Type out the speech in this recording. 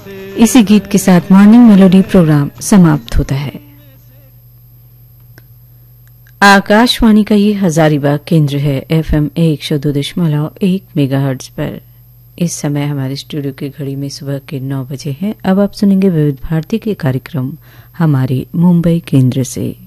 इसी गीत के साथ मॉर्निंग मेलोडी प्रोग्राम समाप्त होता है। आकाशवाणी का ये हजारीबाग केंद्र है FM 102.1 मेगाहर्ट्ज पर। इस समय हमारे स्टूडियो की घड़ी में सुबह के 9 बजे हैं। अब आप सुनेंगे विविध भारती के कार्यक्रम हमारे मुंबई केंद्र से।